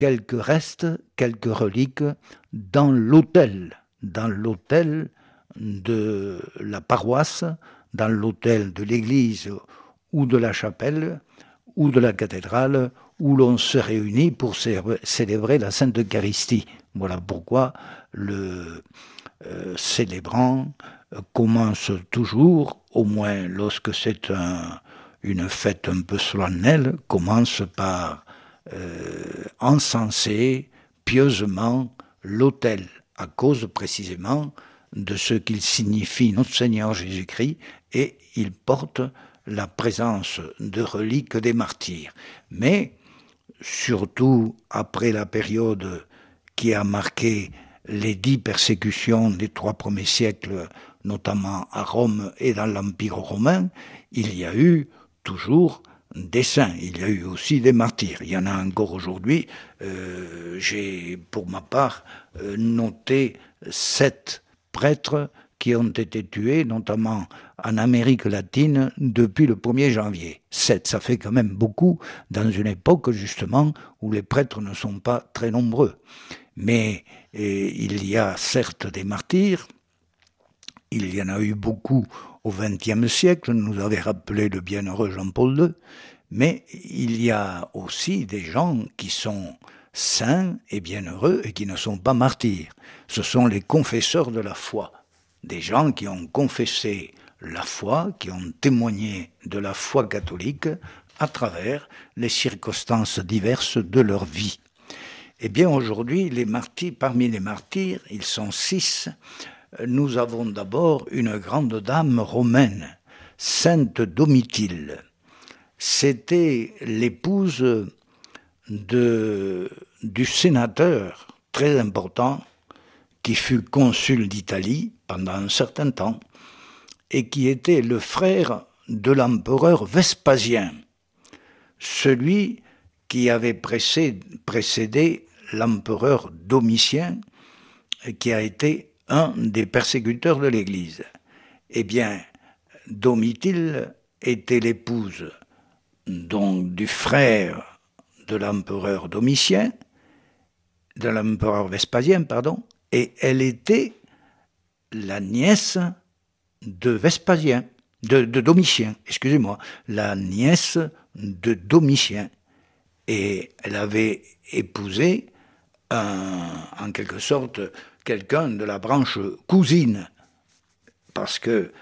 quelques restes, quelques reliques dans l'autel de la paroisse, dans l'autel de l'église ou de la chapelle ou de la cathédrale où l'on se réunit pour célébrer la Sainte Eucharistie. Voilà pourquoi le célébrant commence toujours, au moins lorsque c'est une fête un peu solennelle, commence par encenser pieusement l'autel, à cause précisément de ce qu'il signifie notre Seigneur Jésus-Christ, et il porte la présence de reliques des martyrs. Mais, surtout après la période qui a marqué les 10 persécutions des 3 premiers siècles, notamment à Rome et dans l'Empire romain, il y a eu toujours des saints, il y a eu aussi des martyrs. Il y en a encore aujourd'hui. J'ai, pour ma part, noté 7 prêtres qui ont été tués, notamment en Amérique latine, depuis le 1er janvier. 7, ça fait quand même beaucoup, dans une époque, justement, où les prêtres ne sont pas très nombreux. Mais il y a certes des martyrs, il y en a eu beaucoup au XXe siècle, nous avait rappelé le bienheureux Jean-Paul II, mais il y a aussi des gens qui sont saints et bienheureux et qui ne sont pas martyrs. Ce sont les confesseurs de la foi, des gens qui ont confessé la foi, qui ont témoigné de la foi catholique à travers les circonstances diverses de leur vie. Eh bien, aujourd'hui, les martyrs, parmi les martyrs, ils sont 6. Nous avons d'abord une grande dame romaine, Sainte Domitille. C'était l'épouse du sénateur très important qui fut consul d'Italie pendant un certain temps et qui était le frère de l'empereur Vespasien, celui qui avait précédé l'empereur Domitien, qui a été un des persécuteurs de l'Église. Eh bien, Domitille était l'épouse donc du frère de l'empereur Domitien, de l'empereur Vespasien, pardon, et elle était la nièce de Vespasien, de Domitien, excusez-moi, la nièce de Domitien. Et elle avait épousé en quelque sorte quelqu'un de la branche cousine, parce que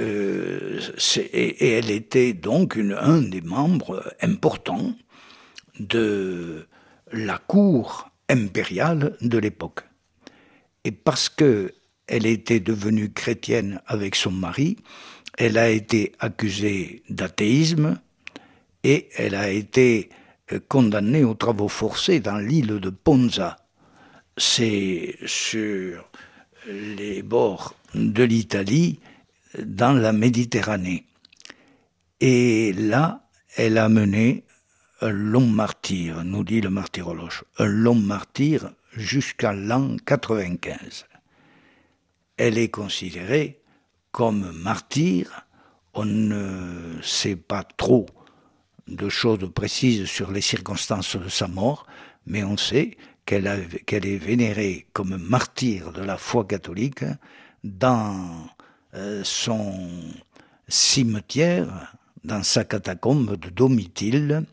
et elle était donc un des membres importants de la cour impériale de l'époque. Et parce qu'elle était devenue chrétienne avec son mari, elle a été accusée d'athéisme et elle a été condamnée aux travaux forcés dans l'île de Ponza. C'est sur les bords de l'Italie, dans la Méditerranée. Et là, elle a mené un long martyre, nous dit le martyrologe, un long martyre jusqu'à l'an 95. Elle est considérée comme martyr. On ne sait pas trop de choses précises sur les circonstances de sa mort, mais on sait qu'elle est vénérée comme martyr de la foi catholique dans son cimetière, dans sa catacombe de Domitille,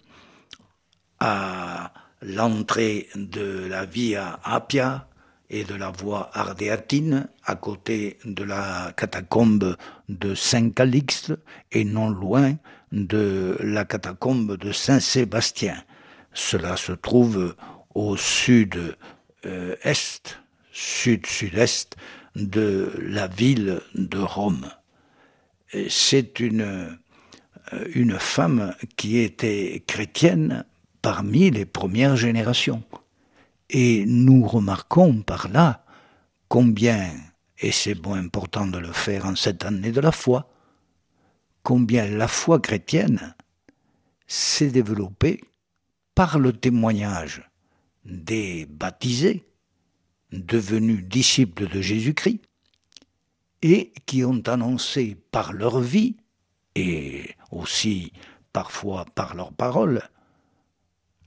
à l'entrée de la Via Appia et de la voie Ardéatine, à côté de la catacombe de Saint-Calixte et non loin de la catacombe de Saint-Sébastien. Cela se trouve au sud-est, sud-sud-est de la ville de Rome. C'est une femme qui était chrétienne parmi les premières générations. Et nous remarquons par là combien, et c'est bon important de le faire en cette année de la foi, combien la foi chrétienne s'est développée par le témoignage des baptisés, devenus disciples de Jésus-Christ, et qui ont annoncé par leur vie, et aussi parfois par leurs paroles,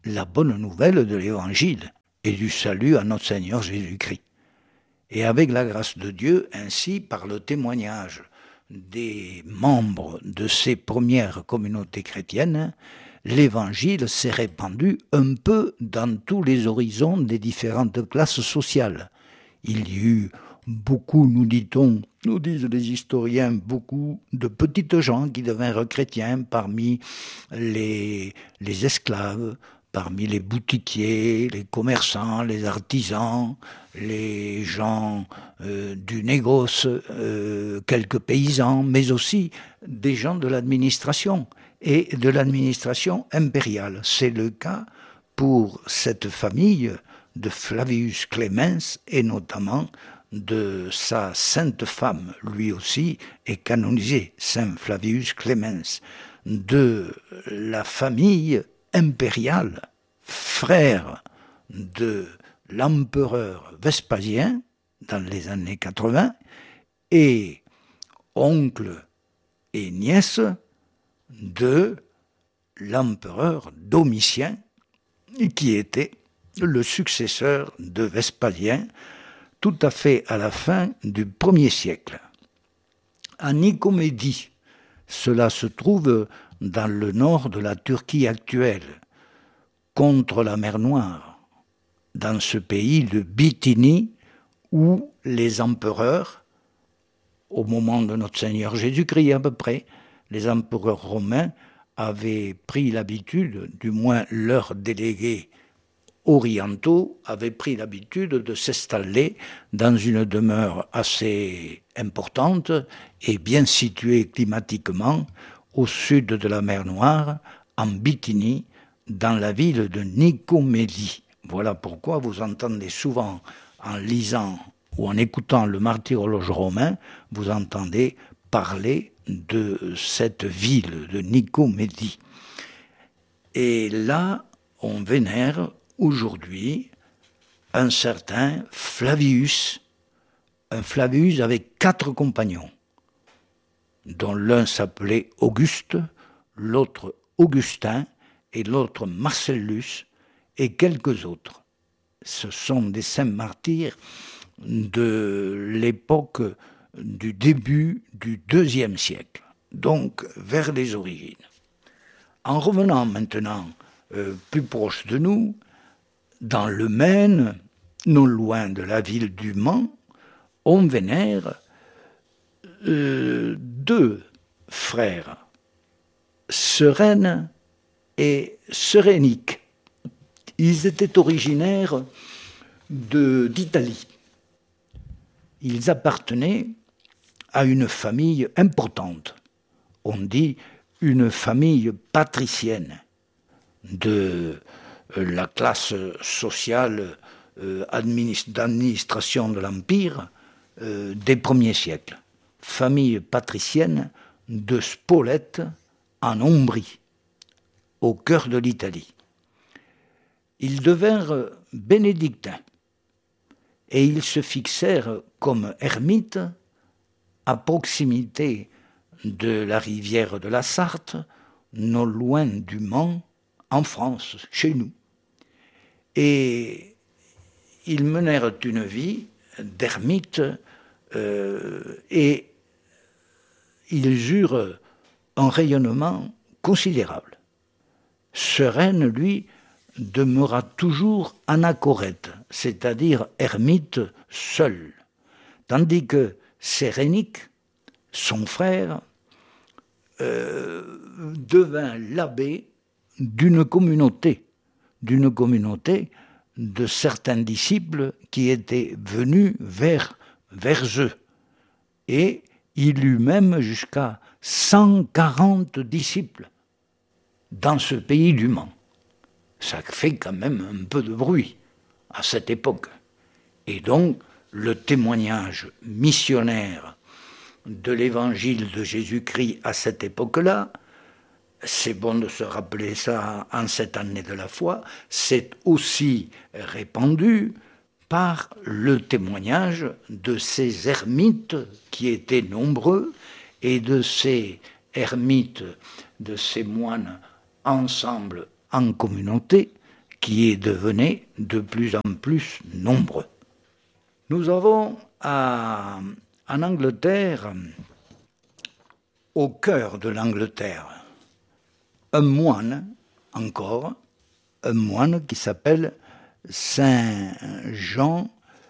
la bonne nouvelle de l'Évangile et du salut à notre Seigneur Jésus-Christ. Et avec la grâce de Dieu, ainsi par le témoignage des membres de ces premières communautés chrétiennes, l'Évangile s'est répandu un peu dans tous les horizons des différentes classes sociales. Il y eut beaucoup, nous disent les historiens, beaucoup de petites gens qui devinrent chrétiens parmi les esclaves, parmi les boutiquiers, les commerçants, les artisans, les gens du négoce, quelques paysans, mais aussi des gens de l'administration et de l'administration impériale. C'est le cas pour cette famille de Flavius Clemens et notamment de sa sainte femme, lui aussi est canonisé, Saint Flavius Clemens, de la famille impériale, frère de l'empereur Vespasien dans les années 80 et oncle et nièce de l'empereur Domitien qui était le successeur de Vespasien tout à fait à la fin du 1er siècle. À Nicomédie, cela se trouve dans le nord de la Turquie actuelle, contre la mer Noire, dans ce pays de Bithynie où les empereurs, au moment de notre Seigneur Jésus-Christ à peu près, les empereurs romains avaient pris l'habitude, du moins leurs délégués orientaux avaient pris l'habitude de s'installer dans une demeure assez importante et bien située climatiquement au sud de la mer Noire, en Bithynie, dans la ville de Nicomédie. Voilà pourquoi vous entendez souvent, en lisant ou en écoutant le martyrologe romain, vous entendez parler de cette ville de Nicomédie. Et là, on vénère aujourd'hui un certain Flavius, un Flavius avec 4 compagnons, dont l'un s'appelait Auguste, l'autre Augustin et l'autre Marcellus et quelques autres. Ce sont des saints martyrs de l'époque du début du IIe siècle, donc vers les origines. En revenant maintenant plus proche de nous, dans le Maine, non loin de la ville du Mans, on vénère 2 frères, Sereine et Serénique. Ils étaient originaires d'Italie. Ils appartenaient à une famille importante. On dit une famille patricienne de la classe sociale d'administration de l'Empire des premiers siècles. Famille patricienne de Spolète en Ombrie, au cœur de l'Italie. Ils devinrent bénédictins et ils se fixèrent comme ermites à proximité de la rivière de la Sarthe, non loin du Mans, en France, chez nous. Et ils menèrent une vie d'ermites et ils eurent un rayonnement considérable. Sereine, lui, demeura toujours anachorète, c'est-à-dire ermite seul, tandis que Sérénique, son frère, devint l'abbé d'une communauté de certains disciples qui étaient venus vers eux. Et il eut même jusqu'à 140 disciples dans ce pays du Mans. Ça fait quand même un peu de bruit à cette époque. Et donc, le témoignage missionnaire de l'évangile de Jésus-Christ à cette époque-là, c'est bon de se rappeler ça en cette année de la foi, c'est aussi répandu par le témoignage de ces ermites qui étaient nombreux et de ces ermites, de ces moines ensemble en communauté, qui devenaient de plus en plus nombreux. Nous avons en Angleterre, au cœur de l'Angleterre, un moine encore, un moine qui s'appelle Saint Jean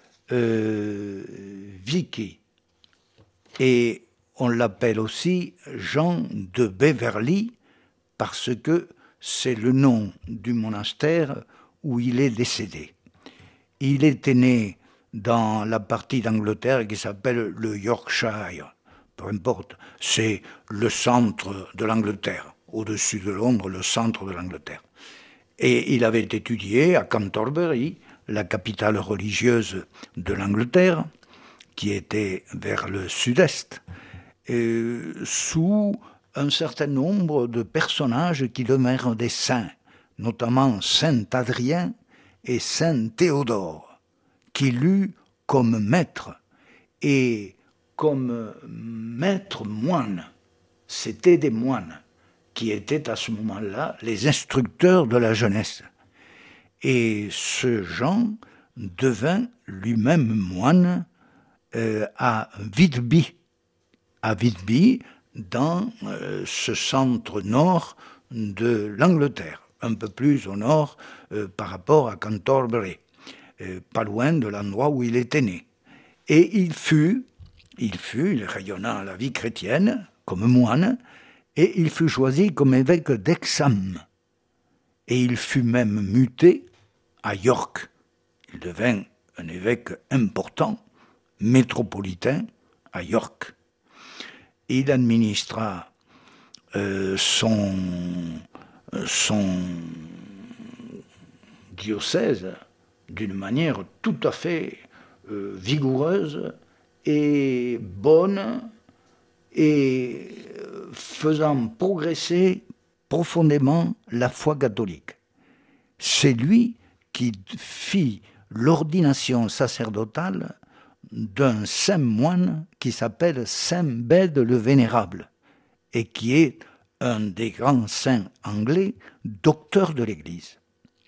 Vicky. Et on l'appelle aussi Jean de Beverly parce que c'est le nom du monastère où il est décédé. Il était né dans la partie d'Angleterre qui s'appelle le Yorkshire. Peu importe, c'est le centre de l'Angleterre, au-dessus de Londres, le centre de l'Angleterre. Et il avait étudié à Canterbury, la capitale religieuse de l'Angleterre, qui était vers le sud-est, sous un certain nombre de personnages qui demeurent des saints, notamment Saint Adrien et Saint Théodore, qu'il eut comme maître et comme maître moine. C'était des moines qui étaient à ce moment-là les instructeurs de la jeunesse. Et ce Jean devint lui-même moine à Whitby, dans ce centre nord de l'Angleterre, un peu plus au nord par rapport à Canterbury, pas loin de l'endroit où il était né. Et il rayonna la vie chrétienne comme moine, et il fut choisi comme évêque d'Hexham. Et il fut même muté à York. Il devint un évêque important, métropolitain, à York. Il administra son diocèse d'une manière tout à fait vigoureuse et bonne, et faisant progresser profondément la foi catholique. C'est lui qui fit l'ordination sacerdotale d'un saint moine qui s'appelle Saint Bède le Vénérable et qui est un des grands saints anglais, docteur de l'Église.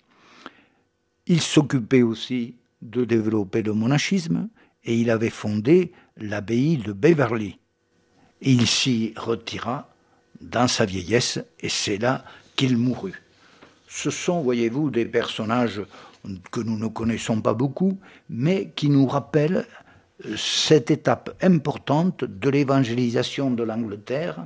Il s'occupait aussi de développer le monachisme et il avait fondé l'abbaye de Beverly. Et il s'y retira dans sa vieillesse et c'est là qu'il mourut. Ce sont, voyez-vous, des personnages que nous ne connaissons pas beaucoup, mais qui nous rappellent cette étape importante de l'évangélisation de l'Angleterre.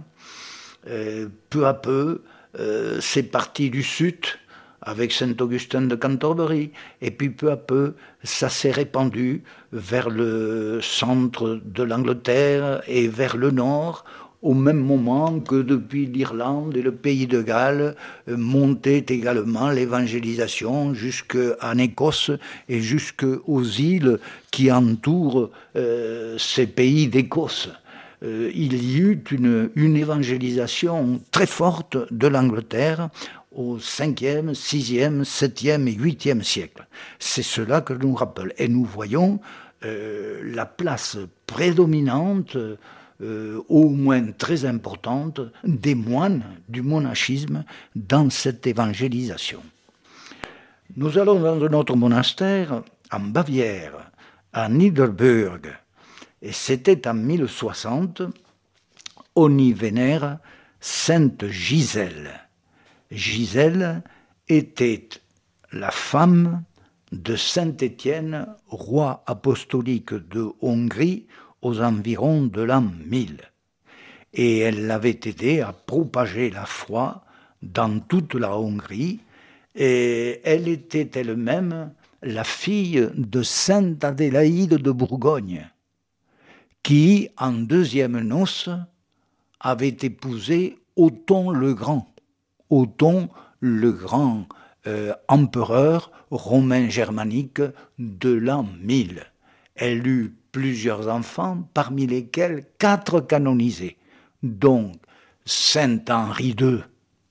Peu à peu, c'est parti du sud avec Saint Augustin de Canterbury, et puis peu à peu, ça s'est répandu vers le centre de l'Angleterre et vers le nord, au même moment que depuis l'Irlande et le pays de Galles montait également l'évangélisation jusqu'en Écosse et jusqu'aux îles qui entourent ces pays d'Écosse. Il y eut une évangélisation très forte de l'Angleterre au 5e, 6e, 7e et 8e siècle. C'est cela que nous rappelle. Et nous voyons la place prédominante, au moins très importante, des moines du monachisme dans cette évangélisation. Nous allons dans un autre monastère, en Bavière, à Niederburg, et c'était en 1060, on y vénère Sainte Gisèle. Gisèle était la femme de Saint Étienne, roi apostolique de Hongrie, aux environs de l'an 1000. Et elle l'avait aidé à propager la foi dans toute la Hongrie, et elle était elle-même la fille de Sainte Adélaïde de Bourgogne, qui, en deuxième noces, avait épousé Othon le Grand. Othon le Grand, empereur romain germanique de l'an 1000. Elle eut plusieurs enfants, parmi lesquels 4 canonisés, dont Saint Henri II,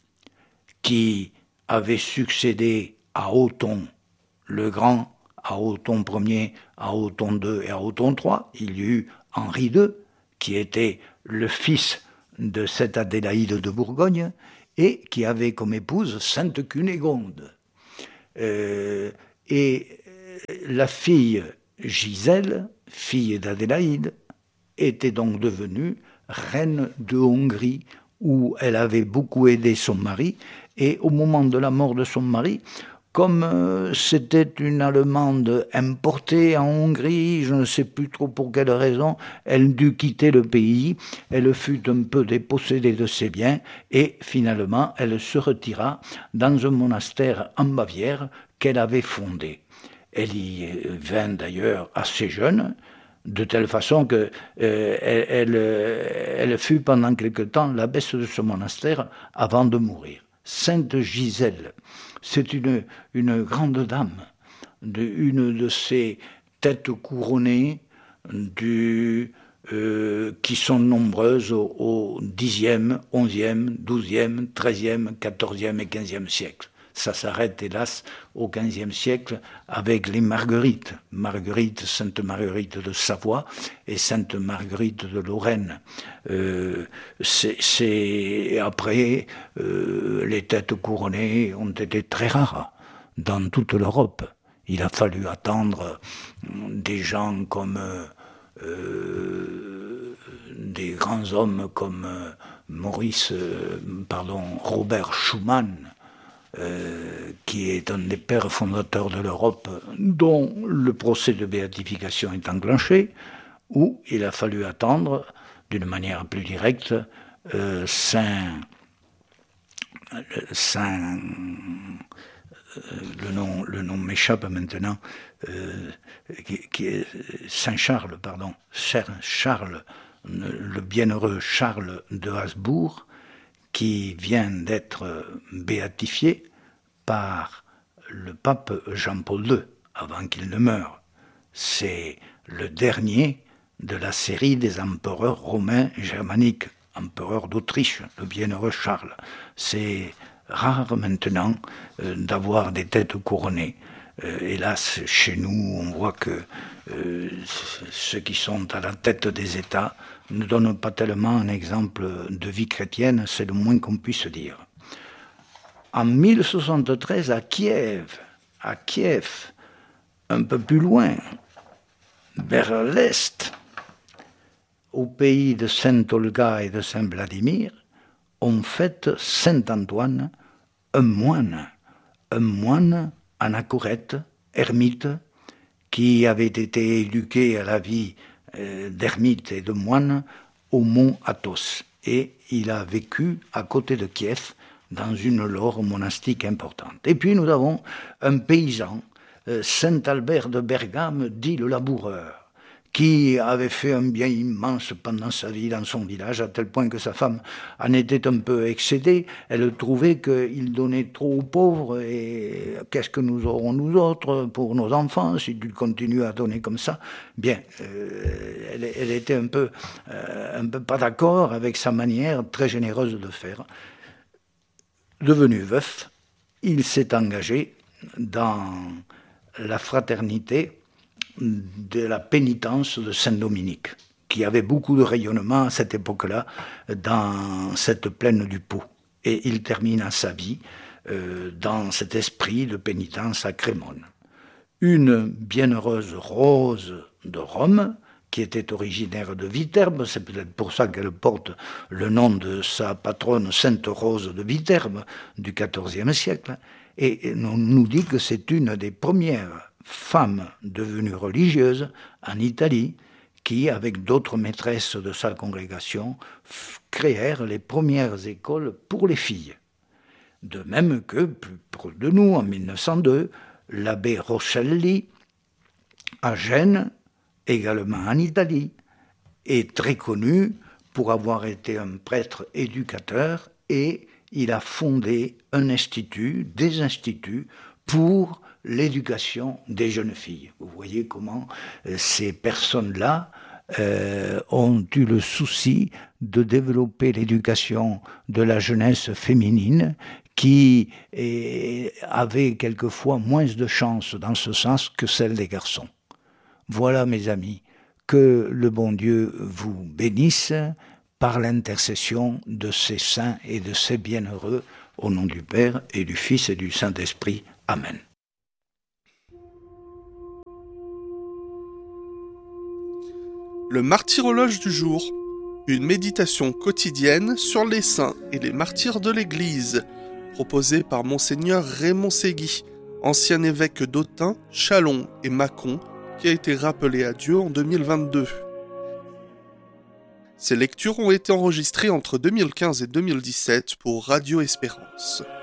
qui avait succédé à Othon le Grand, à Othon Ier, à Othon II et à Othon III. Il y eut Henri II, qui était le fils de cette Adélaïde de Bourgogne, et qui avait comme épouse Sainte Cunégonde. Et la fille Gisèle, fille d'Adélaïde, était donc devenue reine de Hongrie, où elle avait beaucoup aidé son mari. Et au moment de la mort de son mari, comme c'était une Allemande importée en Hongrie, je ne sais plus trop pour quelle raison, elle dut quitter le pays, elle fut un peu dépossédée de ses biens, et finalement elle se retira dans un monastère en Bavière qu'elle avait fondé. Elle y vint d'ailleurs assez jeune, de telle façon que elle fut pendant quelque temps l'abbesse de ce monastère avant de mourir. Sainte Gisèle, c'est une grande dame, une de ces têtes couronnées qui sont nombreuses au Xe, XIe, XIIe, XIIIe, XIVe et XVe siècle. Ça s'arrête hélas au XVe siècle avec les Marguerites. Sainte Marguerite de Savoie et Sainte Marguerite de Lorraine. Après, les têtes couronnées ont été très rares dans toute l'Europe. Il a fallu attendre des gens comme des grands hommes comme Robert Schumann, qui est un des pères fondateurs de l'Europe, dont le procès de béatification est enclenché, où il a fallu attendre, d'une manière plus directe, le nom m'échappe maintenant, qui est Saint Charles, Charles, le bienheureux Charles de Habsbourg, qui vient d'être béatifié par le pape Jean-Paul II, avant qu'il ne meure. C'est le dernier de la série des empereurs romains germaniques, empereur d'Autriche, le bienheureux Charles. C'est rare maintenant d'avoir des têtes couronnées. Hélas, chez nous, on voit que ceux qui sont à la tête des États ne donnent pas tellement un exemple de vie chrétienne, c'est le moins qu'on puisse dire. En 1073, à Kiev, un peu plus loin, vers l'est, au pays de Saint-Olga et de Saint-Vladimir, on fête Saint-Antoine, un moine anachorète, ermite, qui avait été éduqué à la vie d'ermite et de moine au mont Athos. Et il a vécu à côté de Kiev, dans une lore monastique importante. Et puis nous avons un paysan, Saint Albert de Bergame, dit le laboureur, qui avait fait un bien immense pendant sa vie dans son village, à tel point que sa femme en était un peu excédée. Elle trouvait qu'il donnait trop aux pauvres, et qu'est-ce que nous aurons nous autres pour nos enfants si tu continues à donner comme ça? Bien, elle était un peu pas d'accord avec sa manière très généreuse de faire. Devenu veuf, il s'est engagé dans la fraternité de la pénitence de Saint-Dominique, qui avait beaucoup de rayonnement à cette époque-là dans cette plaine du Pô. Et il termina sa vie dans cet esprit de pénitence à Crémone. Une bienheureuse Rose de Rome, qui était originaire de Viterbe, c'est peut-être pour ça qu'elle porte le nom de sa patronne Sainte Rose de Viterbe du XIVe siècle, et on nous dit que c'est une des premières femmes devenues religieuses en Italie qui, avec d'autres maîtresses de sa congrégation, créèrent les premières écoles pour les filles. De même que, plus proche de nous, en 1902, l'abbé Roscelli, à Gênes, également en Italie, est très connu pour avoir été un prêtre éducateur, et il a fondé des instituts pour l'éducation des jeunes filles. Vous voyez comment ces personnes-là ont eu le souci de développer l'éducation de la jeunesse féminine, qui avait quelquefois moins de chances dans ce sens que celle des garçons. Voilà, mes amis, que le bon Dieu vous bénisse par l'intercession de ces saints et de ces bienheureux, au nom du Père et du Fils et du Saint-Esprit. Amen. Le martyrologe du jour, une méditation quotidienne sur les saints et les martyrs de l'Église, proposée par Monseigneur Raymond Ségui, ancien évêque d'Autun, Châlons et Mâcon, qui a été rappelé à Dieu en 2022. Ces lectures ont été enregistrées entre 2015 et 2017 pour Radio Espérance.